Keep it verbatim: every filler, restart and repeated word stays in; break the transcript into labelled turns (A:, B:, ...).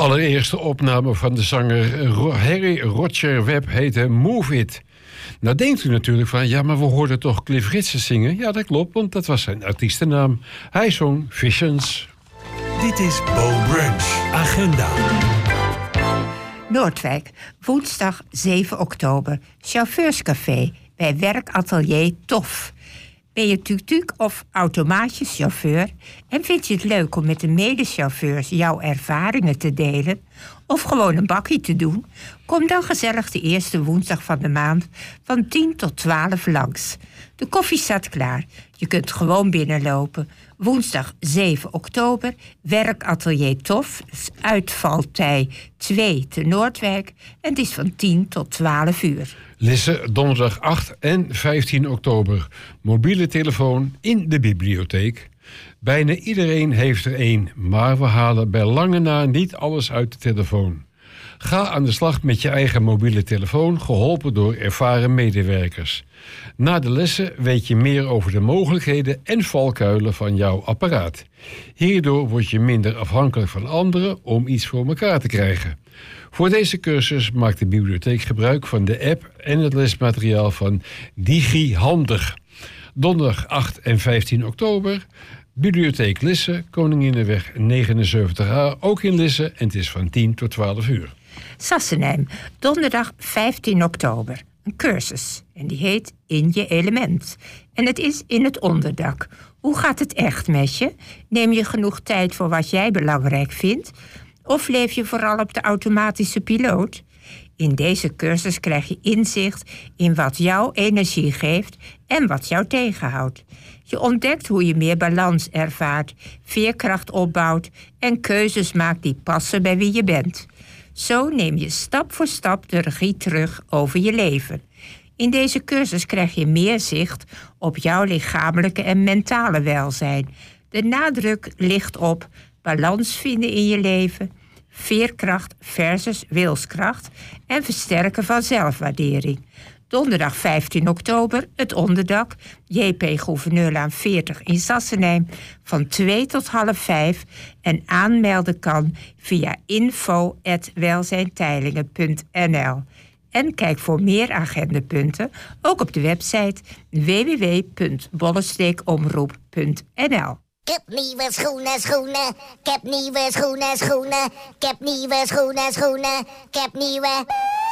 A: allereerste opname van de zanger Harry Roger Webb heette Move It. Nou denkt u natuurlijk van, ja, maar we hoorden toch Cliff Richard zingen? Ja, dat klopt, want dat was zijn artiestennaam. Hij zong Visions.
B: Dit is Bo Brunch Agenda.
C: Noordwijk, woensdag zeven oktober. Chauffeurscafé bij werkatelier Tof. Ben je tuk-tuk of automaatjeschauffeur en vind je het leuk om met de medechauffeurs jouw ervaringen te delen of gewoon een bakkie te doen? Kom dan gezellig de eerste woensdag van de maand van tien tot twaalf langs. De koffie staat klaar. Je kunt gewoon binnenlopen. Woensdag zeven oktober, werkatelier Tof, uitvaltij twee te Noordwijk. En het is van tien tot twaalf uur.
A: Lisse, donderdag acht en vijftien oktober. Mobiele telefoon in de bibliotheek. Bijna iedereen heeft er één, maar we halen bij lange na niet alles uit de telefoon. Ga aan de slag met je eigen mobiele telefoon, geholpen door ervaren medewerkers. Na de lessen weet je meer over de mogelijkheden en valkuilen van jouw apparaat. Hierdoor word je minder afhankelijk van anderen om iets voor elkaar te krijgen. Voor deze cursus maakt de bibliotheek gebruik van de app en het lesmateriaal van DigiHandig. Donderdag acht en vijftien oktober, bibliotheek Lisse, Koninginnenweg negenenzeventig A, ook in Lisse, en het is van tien tot twaalf uur.
C: Sassenheim, donderdag vijftien oktober. Een cursus en die heet In je element. En het is in het onderdak. Hoe gaat het echt met je? Neem je genoeg tijd voor wat jij belangrijk vindt? Of leef je vooral op de automatische piloot? In deze cursus krijg je inzicht in wat jouw energie geeft en wat jou tegenhoudt. Je ontdekt hoe je meer balans ervaart, veerkracht opbouwt en keuzes maakt die passen bij wie je bent. Zo neem je stap voor stap de regie terug over je leven. In deze cursus krijg je meer zicht op jouw lichamelijke en mentale welzijn. De nadruk ligt op balans vinden in je leven, veerkracht versus wilskracht en versterken van zelfwaardering. Donderdag vijftien oktober, het onderdak, J P Gouverneurlaan veertig in Sassenheim, van twee tot half vijf. En aanmelden kan via info at welzijnteilingen punt n l. En kijk voor meer agendapunten ook op de website w w w punt bollesteekomroep punt n l.
D: Ik heb nieuwe schoenen, schoenen. Ik heb nieuwe schoenen, schoenen. Ik heb nieuwe schoenen, schoenen. Ik heb nieuwe...